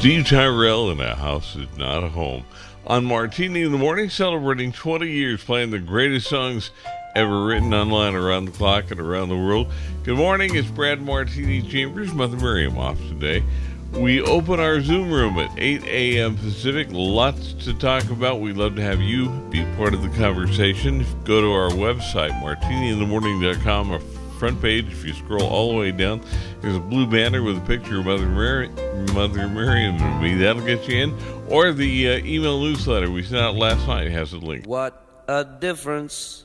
Steve Tyrell in A House Is Not a Home. On Martini in the Morning, celebrating 20 years playing the greatest songs ever written online around the clock and around the world. Good morning, it's Brad Martini Chambers, Mother Miriam off today. We open our Zoom room at 8 a.m. Pacific. Lots to talk about. We'd love to have you be part of the conversation. Go to our website, martiniinthemorning.com, our front page. If you scroll all the way down, there's a blue banner with a picture of Mother Miriam and me. That'll get you in. Or the email newsletter we sent out last night has a link. What a difference